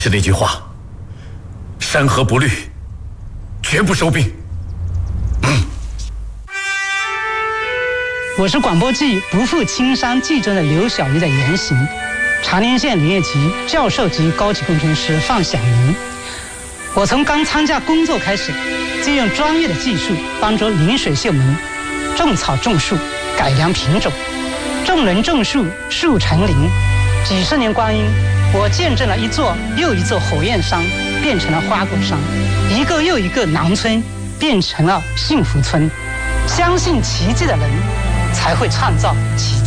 是那句话：山河不虑，绝不收兵。 我是广播剧《不负青山》剧中的刘小丽的原型，长宁县林业局教授级高级工程师范晓明。我从刚参加工作开始，就用专业的技术帮助临水秀门种草种树，改良品种，种人种树，树成林。几十年光阴，我见证了一座又一座火焰山变成了花果山，一个又一个农村变成了幸福村。相信奇迹的人才会创造奇迹。